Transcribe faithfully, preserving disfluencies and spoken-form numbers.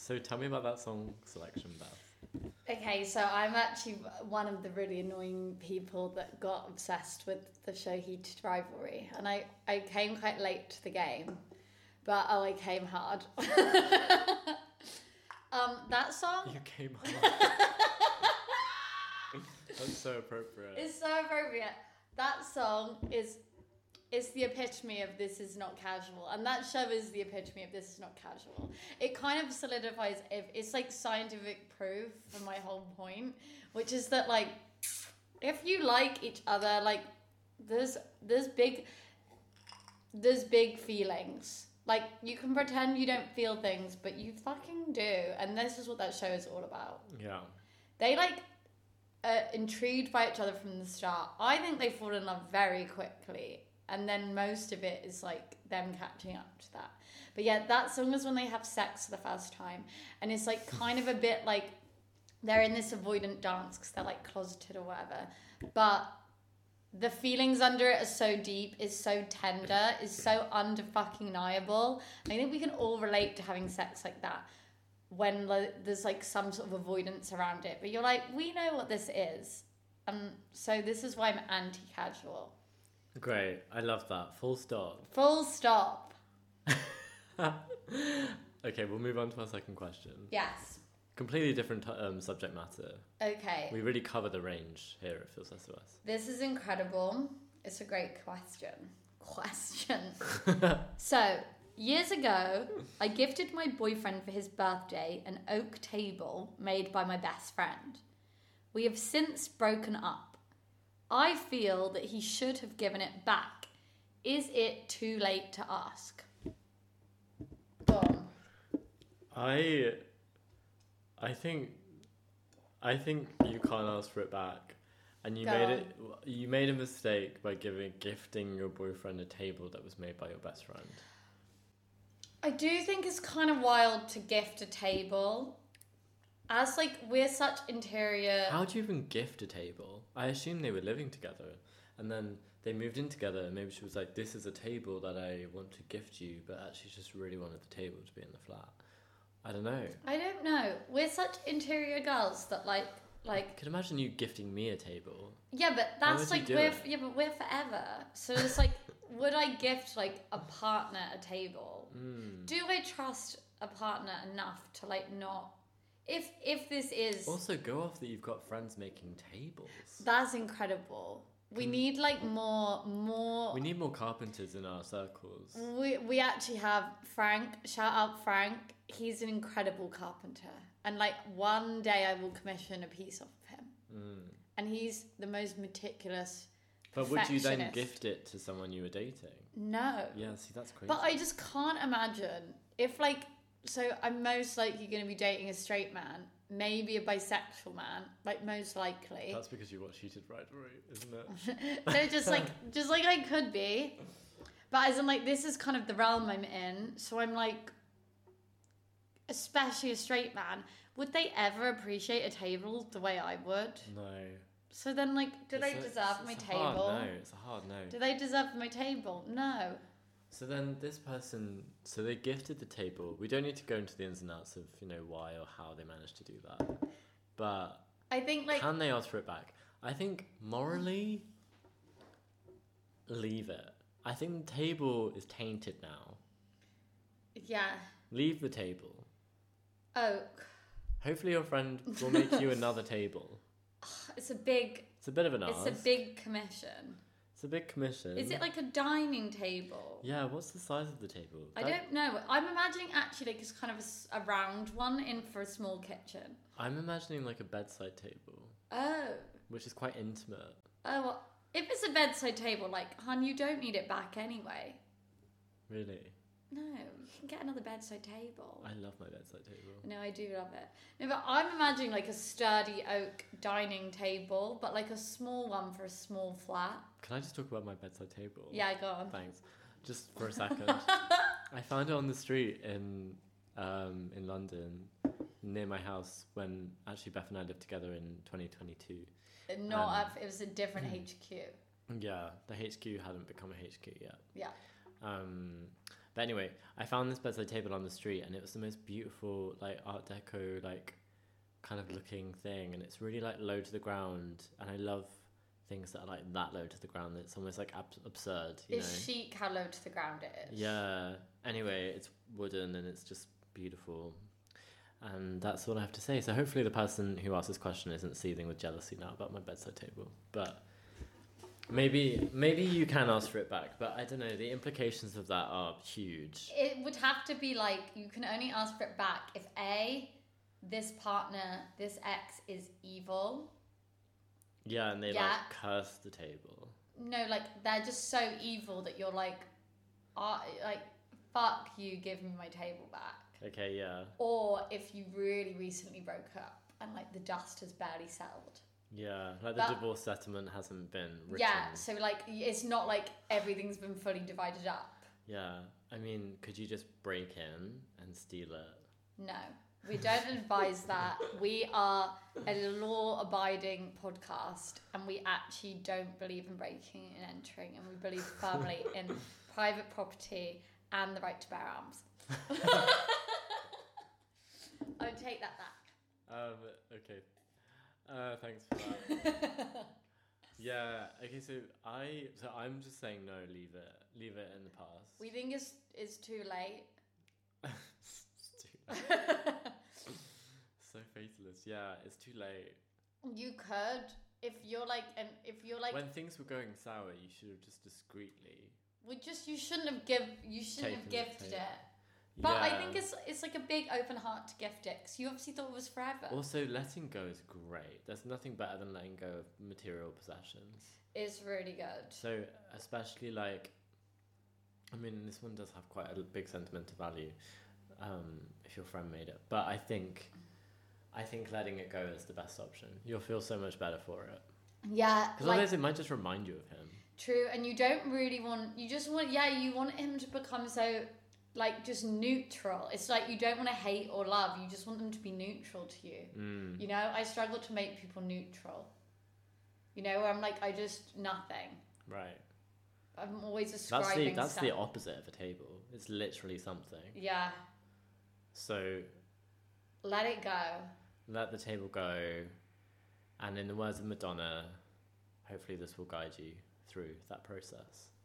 So tell me about that song selection, Beth. Okay, so I'm actually one of the really annoying people that got obsessed with the show Heated Rivalry. And I, I came quite late to the game, but oh, I came hard. um, that song... You came hard. That's so appropriate. It's so appropriate. That song is... It's the epitome of this is not casual. And that show is the epitome of this is not casual. It kind of solidifies, if it's like scientific proof for my whole point, which is that like, if you like each other, like there's, there's big, there's big feelings. Like you can pretend you don't feel things, but you fucking do. And this is what that show is all about. Yeah. They like, are intrigued by each other from the start. I think they fall in love very quickly. And then most of it is like them catching up to that. But yeah, that song is when they have sex for the first time. And it's like kind of a bit like they're in this avoidant dance because they're like closeted or whatever. But the feelings under it are so deep, is so tender, is so under-fucking-niable. I think we can all relate to having sex like that when like, there's like some sort of avoidance around it. But you're like, we know what this is. Um, so this is why I'm anti-casual. Great. I love that. Full stop. Full stop. Okay, we'll move on to our second question. Yes. Completely different um, subject matter. Okay. We really cover the range here, it feels like to us. This is incredible. It's a great question. Question. So, years ago, I gifted my boyfriend for his birthday an oak table made by my best friend. We have since broken up. I feel that he should have given it back. Is it too late to ask? Boom. I, I think, I think you can't ask for it back, and you Go made on. it. You made a mistake by giving gifting your boyfriend a table that was made by your best friend. I do think it's kind of wild to gift a table. As, like, we're such interior... How do you even gift a table? I assume they were living together. And then they moved in together. And maybe she was like, this is a table that I want to gift you. But actually she just really wanted the table to be in the flat. I don't know. I don't know. We're such interior girls that, like... like. I could imagine you gifting me a table. Yeah, but How that's, would you like, do we're... it? Yeah, but we're forever. So it's, like, would I gift, like, a partner a table? Mm. Do I trust a partner enough to, like, not... If if this is... Also, go off that you've got friends making tables. That's incredible. We Can- need, like, more... more. We need more carpenters in our circles. We, we actually have Frank. Shout out Frank. He's an incredible carpenter. And, like, one day I will commission a piece off of him. Mm. And he's the most meticulous But would you then perfectionist. gift it to someone you were dating? No. Yeah, see, that's crazy. But I just can't imagine if, like... So I'm most likely going to be dating a straight man, maybe a bisexual man, like most likely. That's because you watch Heated Rivalry, isn't it? No, just like just like I could be, but as in like this is kind of the realm I'm in. So I'm like, especially a straight man, would they ever appreciate a table the way I would? No. So then, like, do It's they a- deserve it's my a table? Hard no, it's a hard no. Do they deserve my table? No. So then this person, so they gifted the table. We don't need to go into the ins and outs of, you know, why or how they managed to do that. But I think like can they ask for it back? I think morally, leave it. I think the table is tainted now. yeah. Leave the table. Oak. Hopefully your friend will make you another table. It's a big. It's a bit of an ask. It's a big commission. It's a big commission. Is it like a dining table? Yeah, what's the size of the table? I That- don't know. I'm imagining actually like it's kind of a, s- a round one in for a small kitchen. I'm imagining like a bedside table, Oh. which is quite intimate. Oh, well, if it's a bedside table, like, hun, you don't need it back anyway. Really? No, you can get another bedside table. I love my bedside table. No, I do love it. No, but I'm imagining like a sturdy oak dining table, but like a small one for a small flat. Can I just talk about my bedside table? Yeah, go on. Thanks. Just for a second. I found it on the street in um, in London, near my house, when actually Beth and I lived together in twenty twenty-two. Not Um, up, it was a different H Q. Yeah, the H Q hadn't become a H Q yet. Yeah. Um, But anyway, I found this bedside table on the street, and it was the most beautiful, like Art Deco, like kind of looking thing, and it's really like low to the ground, and I love things that are like that low to the ground. It's almost like ab- absurd, you It's know. chic how low to the ground it is. Yeah. Anyway, it's wooden and it's just beautiful. And that's all I have to say. So hopefully the person who asked this question isn't seething with jealousy now about my bedside table. But maybe maybe you can ask for it back. But I don't know. The implications of that are huge. It would have to be like, you can only ask for it back if A, this partner, this ex is evil. Yeah, and they Yeah. like curse the table. No, like, they're just so evil that you're like, uh, like, fuck you, give me my table back. Okay, yeah. Or if you really recently broke up and like the dust has barely settled. Yeah, like the But- divorce settlement hasn't been written. Yeah, so like it's not like everything's been fully divided up. Yeah, I mean, could you just break in and steal it? No, we don't advise that. We are a law-abiding podcast, and we actually don't believe in breaking and entering, and we believe firmly in private property and the right to bear arms. I would take that back. Um, okay. Uh, thanks for that. Yeah, okay, so I so I'm just saying no, leave it. Leave it in the past. We think it's it's too late. It's too late. So fatalist. Yeah, it's too late. You could, if you're like, and if you're like, When things were going sour, you should have just discreetly we just you shouldn't have give you shouldn't have Taken the gifted tape. it. But I Yeah. think it's it's like a big open heart to gift it, because you obviously thought it was forever. Also, letting go is great. There's nothing better than letting go of material possessions. It's really good. So, especially like, I mean, this one does have quite a big sentimental value, um, if your friend made it. But I think, I think letting it go is the best option. You'll feel so much better for it. Yeah, Because like otherwise, it might just remind you of him. true, and you don't really want. You just want, yeah, you want him to become so, like, just neutral. It's like you don't want to hate or love. You just want them to be neutral to you. Mm. You know, I struggle to make people neutral. You know, where I'm like, I just nothing. Right. I'm always That's ascribing the that's stuff. the opposite of a table. It's literally something. Yeah, So let it go. let the table go, and in the words of Madonna, hopefully this will guide you through that process.